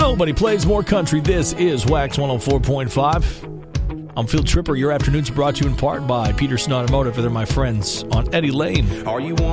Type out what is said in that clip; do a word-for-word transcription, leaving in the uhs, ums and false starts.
Nobody plays more country. This is Wax one oh four point five. I'm Phil Tripper. Your afternoon's brought to you in part by Peterson Automotive. They're my friends on Eddie Lane. Are you